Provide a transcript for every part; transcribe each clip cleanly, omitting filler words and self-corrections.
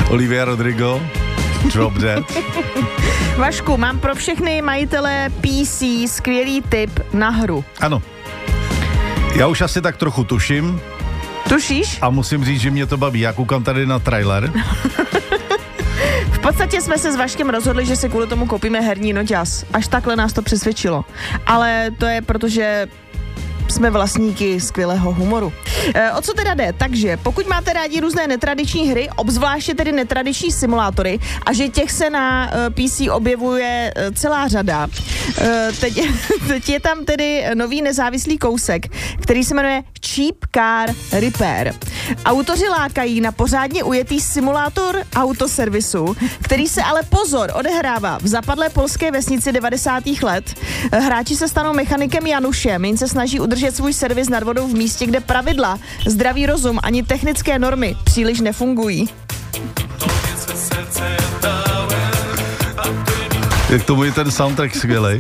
Olivia Rodrigo, Drop Dead. Vašku, mám pro všechny majitele PC skvělý tip na hru. Ano. Já už asi tak trochu tuším. Tušíš? A musím říct, že mě to baví. Já koukám tady na trailer. V podstatě jsme se s Vaškem rozhodli, že si kvůli tomu koupíme herní noťaz. Až takhle nás to přesvědčilo. Ale to je protože jsme vlastníky skvělého humoru. O co teda jde? Takže pokud máte rádi různé netradiční hry, obzvláště tedy netradiční simulátory, a že těch se na PC objevuje celá řada, teď je tam tedy nový nezávislý kousek, který se jmenuje Cheap Car Repair. Autoři lákají na pořádně ujetý simulátor autoservisu, který se ale pozor odehrává v zapadlé polské vesnici 90. let. Hráči se stanou mechanikem Janušem, jen se snaží udržet svůj servis nad vodou v místě, kde pravidla, zdravý rozum ani technické normy příliš nefungují. Jak tomu je ten soundtrack skvělej.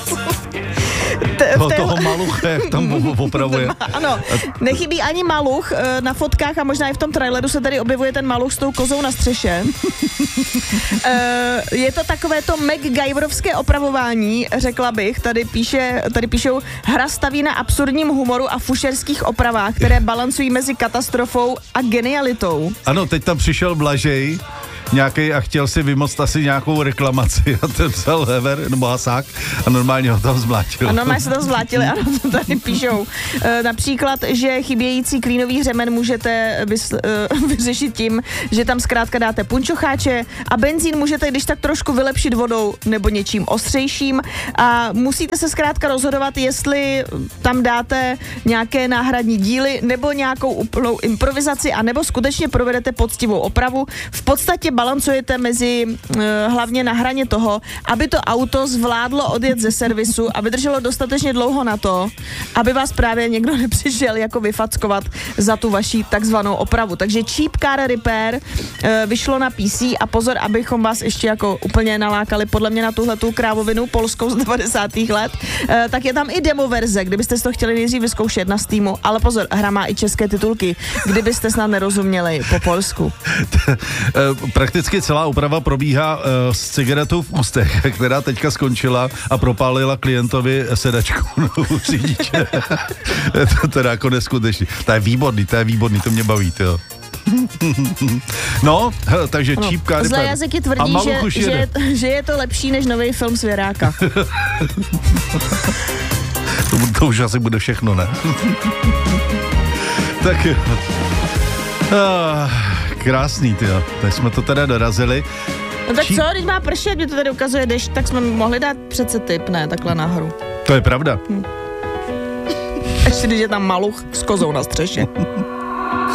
Toho malucha, jak tam opravuje. Ano, nechybí ani maluch na fotkách a možná i v tom traileru se tady objevuje ten maluch s tou kozou na střeše. Je to takové to MacGyverovské opravování, řekla bych. Tady píšou, hra staví na absurdním humoru a fušerských opravách, které balancují mezi katastrofou a genialitou. Ano, teď tam přišel Blažej nějaký a chtěl si vymoct asi nějakou reklamaci a ten psal Hever nebo Hasák a normálně ho tam zmlátil. A normálně se tam zmlátili, ano, to tady píšou. Například, že chybějící klínový řemen můžete vyřešit tím, že tam zkrátka dáte punčocháče a benzín můžete když tak trošku vylepšit vodou nebo něčím ostřejším a musíte se zkrátka rozhodovat, jestli tam dáte nějaké náhradní díly nebo nějakou úplnou improvizaci a nebo skutečně provedete poctivou opravu. V podstatě balancujete mezi hlavně na hraně toho, aby to auto zvládlo odjet ze servisu a vydrželo dostatečně dlouho na to, aby vás právě někdo nepřišel jako vyfackovat za tu vaši takzvanou opravu. Takže Cheap Car Repair vyšlo na PC a pozor, abychom vás ještě jako úplně nalákali podle mě na tuhletu krávovinu polskou z 90. let, tak je tam i demo verze, kdybyste to chtěli nejdřív vyzkoušet na Steamu, ale pozor, hra má i české titulky, kdybyste snad nerozuměli po polsku. Prakticky celá úprava probíhá s cigaretou v ústech, která teďka skončila a propálila klientovi sedačku u řidiče. To teda jako neskutečný. To je výborný, to mě baví, jo. No, takže ano, Cheap Car Repair. Zlé jazyky tvrdí, že je to lepší než nový film Svěráka. To už asi bude všechno, ne? Tak jo. Krásný, tyjo. Teď jsme to teda dorazili. No tak co, když má pršet, mě to tady ukazuje dešť, tak jsme mohli dát přece tip, ne, takhle nahoru. To je pravda. Ještě když je tam maluch s kozou na střeše.